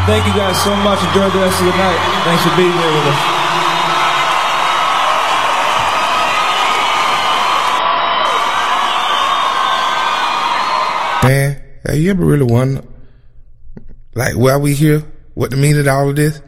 Thank you guys so much. Enjoy the rest of the night. Thanks for being here with us. Man, have you ever really wondered, like, why we here? What the meaning of all of this?